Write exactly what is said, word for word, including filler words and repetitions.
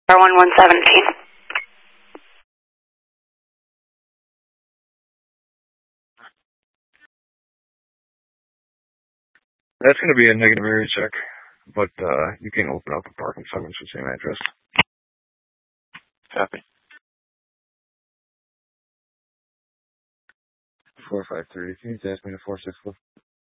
R one one seventeen. That's going to be a negative area check, but uh, you can open up a parking summons for the same address. Copy. four five three, can you ask me to four six four?